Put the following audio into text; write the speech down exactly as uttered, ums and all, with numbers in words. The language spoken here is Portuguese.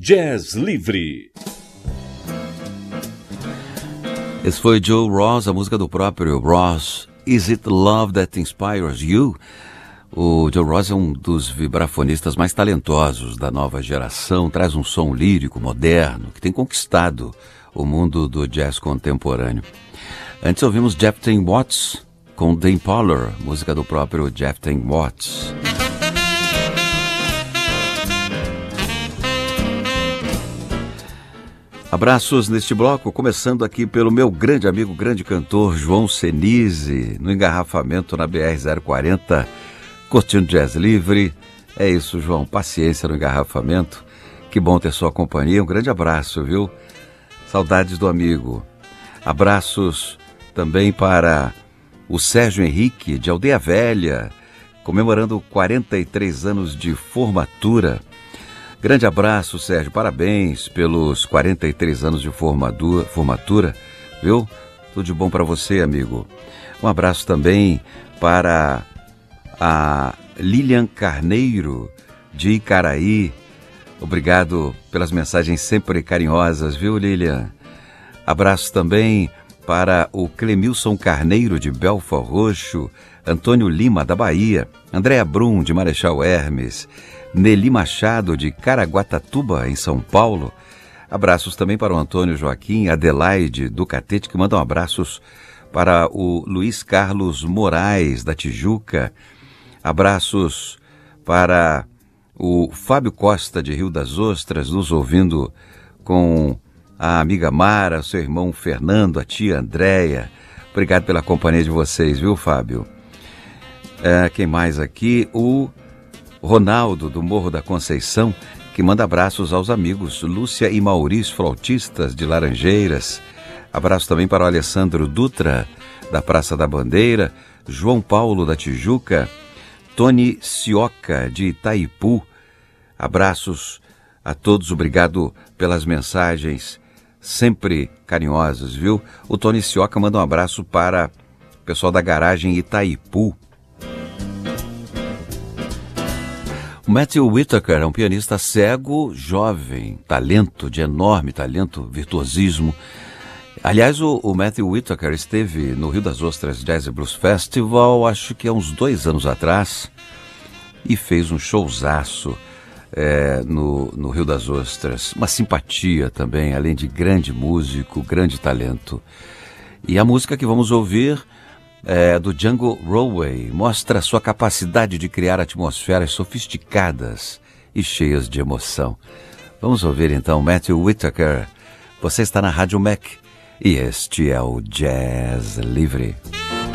Jazz Livre. Esse foi Joe Ross, a música do próprio Ross, Is It Love That Inspires You? O Joe Ross é um dos vibrafonistas mais talentosos da nova geração, traz um som lírico, moderno, que tem conquistado o mundo do jazz contemporâneo. Antes ouvimos Jeff Ten Watts com Dan Pollard, música do próprio Jeff Ten Watts. Abraços neste bloco, começando aqui pelo meu grande amigo, grande cantor João Senise, no engarrafamento na B R zero quarenta, curtindo Jazz Livre. É isso, João, paciência no engarrafamento, que bom ter sua companhia, um grande abraço, viu? Saudades do amigo. Abraços também para o Sérgio Henrique, de Aldeia Velha, comemorando quarenta e três anos de formatura. Grande abraço, Sérgio, parabéns pelos quarenta e três anos de formadura, formatura, viu? Tudo de bom para você, amigo. Um abraço também para a Lilian Carneiro, de Icaraí. Obrigado pelas mensagens sempre carinhosas, viu, Lilian? Abraço também para o Clemilson Carneiro, de Belfort Roxo, Antônio Lima, da Bahia, Andréa Brum, de Marechal Hermes, Nelly Machado, de Caraguatatuba, em São Paulo. Abraços também para o Antônio Joaquim, Adelaide, do Catete, que mandam abraços para o Luiz Carlos Moraes, da Tijuca. Abraços para o Fábio Costa, de Rio das Ostras, nos ouvindo com a amiga Mara, seu irmão Fernando, a tia Andréia. Obrigado pela companhia de vocês, viu, Fábio? É, quem mais aqui? O Ronaldo, do Morro da Conceição, que manda abraços aos amigos Lúcia e Maurício, flautistas de Laranjeiras. Abraço também para o Alessandro Dutra, da Praça da Bandeira, João Paulo, da Tijuca, Tony Sioca, de Itaipu. Abraços a todos, obrigado pelas mensagens sempre carinhosas, viu? O Tony Sioca manda um abraço para o pessoal da garagem Itaipu. O Matthew Whitaker é um pianista cego, jovem, talento, de enorme talento, virtuosismo. Aliás, o, o Matthew Whitaker esteve no Rio das Ostras Jazz Blues Festival, acho que há uns dois anos atrás, e fez um showzaço é, no, no Rio das Ostras. Uma simpatia também, além de grande músico, grande talento. E a música que vamos ouvir É, do Django Rowley, mostra sua capacidade de criar atmosferas sofisticadas e cheias de emoção. Vamos ouvir então Matthew Whitaker. Você está na Rádio Mac e este é o Jazz Livre.